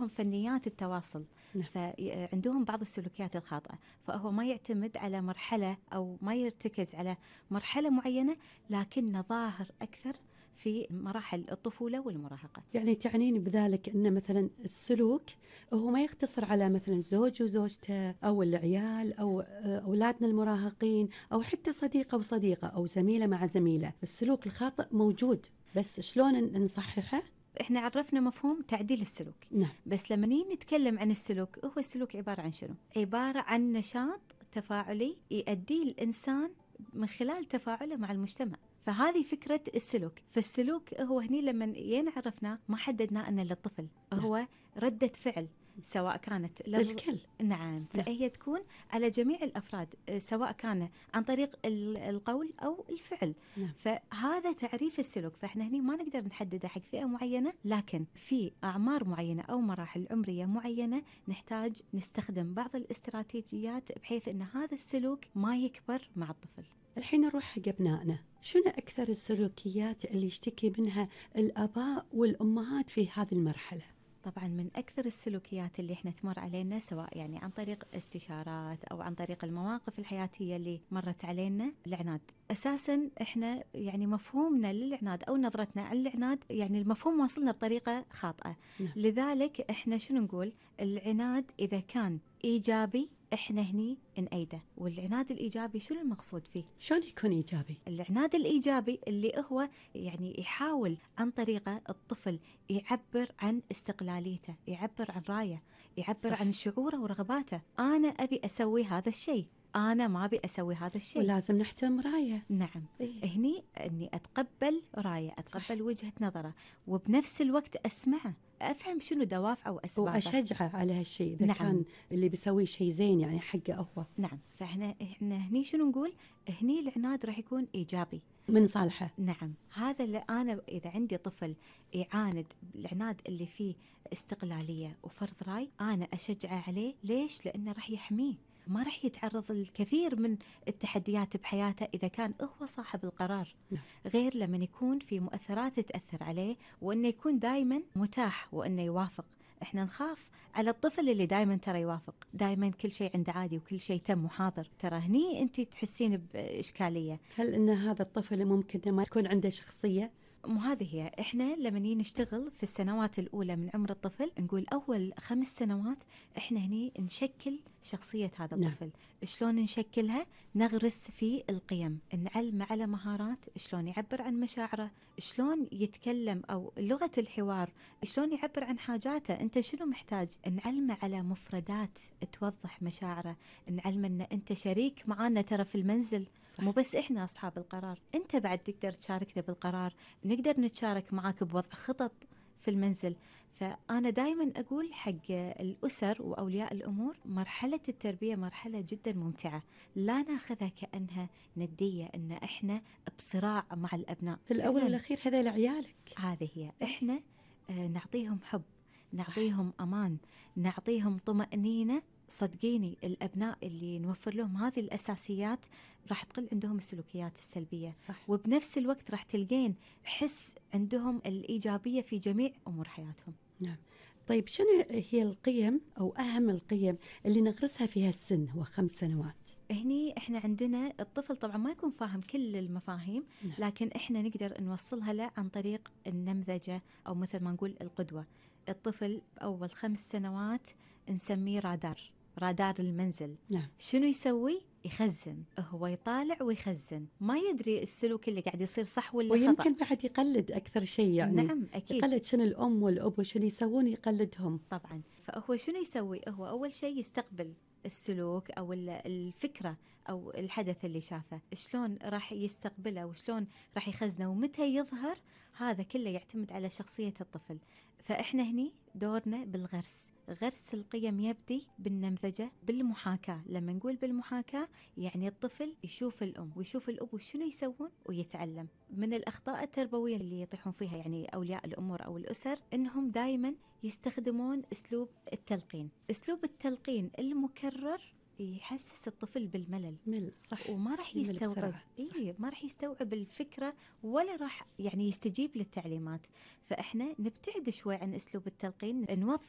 فنيات التواصل. نعم. فعندهم بعض السلوكيات الخاطئة، فهو ما يعتمد على مرحلة أو ما يرتكز على مرحلة معينة، لكنه ظاهر أكثر في مراحل الطفولة والمراهقة. يعني تعنين بذلك أن مثلا السلوك هو ما يقتصر على مثلا زوج وزوجته أو العيال أو أولادنا المراهقين أو حتى صديقة وصديقة أو زميلة مع زميلة. السلوك الخاطئ موجود، بس شلون نصححه؟ احنا عرفنا مفهوم تعديل السلوك. نعم. بس لما نتكلم عن السلوك، هو السلوك عبارة عن شنو؟ عبارة عن نشاط تفاعلي يؤديه الإنسان من خلال تفاعله مع المجتمع. فهذه فكرة السلوك. فالسلوك هو هني لما عرفنا ما حددنا أن للطفل هو ردة فعل، سواء كانت للكل. نعم. فهي تكون على جميع الأفراد، سواء كان عن طريق القول أو الفعل. نعم. فهذا تعريف السلوك. فإحنا هني ما نقدر نحدده حق فئة معينة، لكن في أعمار معينة أو مراحل عمرية معينة نحتاج نستخدم بعض الاستراتيجيات بحيث أن هذا السلوك ما يكبر مع الطفل. الحين نروح حق أبنائنا. شنو أكثر السلوكيات اللي يشتكي منها الآباء والأمهات في هذه المرحلة؟ طبعا من أكثر السلوكيات اللي احنا تمر علينا، سواء يعني عن طريق استشارات أو عن طريق المواقف الحياتية اللي مرت علينا، العناد. أساسا احنا يعني مفهومنا للعناد أو نظرتنا على العناد، يعني المفهوم واصلنا بطريقة خاطئة. نعم. لذلك احنا شنو نقول؟ العناد إذا كان إيجابي احنا هني نأيده. والعناد الإيجابي شنو المقصود فيه؟ شلون يكون إيجابي؟ العناد الإيجابي اللي هو يعني يحاول عن طريقه الطفل يعبر عن استقلاليته، يعبر عن رايه، يعبر صح. عن شعوره ورغباته. أنا أبي أسوي هذا الشيء، أنا ما أبي أسوي هذا الشيء. ولازم نحترم رايه. نعم. إيه؟ هني أني أتقبل رايه، أتقبل وجهة نظره، وبنفس الوقت أسمعه، أفهم شنو دوافعه وأسبابه، وأشجعه على هالشيء إذا نعم. كان اللي بيسوي شيء زين يعني حقه هو. نعم. فإحنا هني شنو نقول؟ هني العناد راح يكون إيجابي من صالحه. نعم. هذا اللي أنا إذا عندي طفل يعاند، العناد اللي فيه استقلالية وفرض رأي، أنا أشجعه عليه. ليش؟ لأنه راح يحميه، ما راح يتعرض للكثير من التحديات بحياته إذا كان هو صاحب القرار. نعم. غير لما يكون في مؤثرات تأثر عليه، وأنه يكون دايما متاح وأنه يوافق. احنا نخاف على الطفل اللي دائما ترى يوافق، دائما كل شيء عنده عادي وكل شيء تم وحاضر. ترى هني انت تحسين بإشكالية. هل ان هذا الطفل ممكن ما تكون عنده شخصية؟ مو هذه هي. احنا لما نشتغل في السنوات الأولى من عمر الطفل، نقول أول 5 سنوات احنا هني نشكل شخصية هذا الطفل. نعم. شلون نشكلها؟ نغرس في القيم، نعلم على مهارات، شلون يعبر عن مشاعره، شلون يتكلم أو لغة الحوار، شلون يعبر عن حاجاته، أنت شنو محتاج. نعلمه على مفردات توضح مشاعره، نعلم أن أنت شريك معانا ترى في المنزل. صح. مو بس إحنا أصحاب القرار، أنت بعد تقدر تشاركنا بالقرار، نقدر نتشارك معاك بوضع خطط في المنزل. فأنا دائما أقول حق الأسر وأولياء الأمور، مرحلة التربية مرحلة جدا ممتعة، لا ناخذها كأنها ندية أن إحنا بصراع مع الأبناء. في الأول والأخير هذا لعيالك. هذه هي. إحنا نعطيهم حب، نعطيهم أمان، نعطيهم طمأنينة. صدقيني الأبناء اللي نوفر لهم هذه الأساسيات راح تقل عندهم السلوكيات السلبية. صح. وبنفس الوقت راح تلقين حس عندهم الإيجابية في جميع أمور حياتهم. نعم. طيب شنو هي القيم أو أهم القيم اللي نغرسها في هالسن هو 5 سنوات؟ هني إحنا عندنا الطفل طبعا ما يكون فاهم كل المفاهيم، نعم. لكن إحنا نقدر نوصلها له عن طريق النمذجة، أو مثل ما نقول القدوة. الطفل أول 5 سنوات نسميه رادار المنزل. نعم. شنو يسوي؟ يخزن، هو يطالع ويخزن، ما يدري السلوك اللي قاعد يصير صح ولا خطأ. ويمكن بعد يقلد أكثر شيء يعني. نعم أكيد. يقلد شنو الأم والأب وشنو يسوون يقلدهم. طبعا. فهو شنو يسوي؟ هو أول شيء يستقبل السلوك أو الفكرة أو الحدث اللي شافه، شلون راح يستقبله وشلون راح يخزنه ومتى يظهر. هذا كله يعتمد على شخصية الطفل. فإحنا هني دورنا بالغرس. غرس القيم يبدي بالنمذجة، بالمحاكاة. لما نقول بالمحاكاة يعني الطفل يشوف الأم ويشوف الأب وشنو يسوون ويتعلم. من الأخطاء التربوية اللي يطيحون فيها يعني أولياء الأمور أو الأسر، إنهم دايما يستخدمون أسلوب التلقين. أسلوب التلقين المكرر يحسس الطفل بالملل. صح. وما راح يستوعب. ما راح يستوعب الفكرة ولا راح يعني يستجيب للتعليمات. فإحنا نبتعد شوي عن أسلوب التلقين، نوظف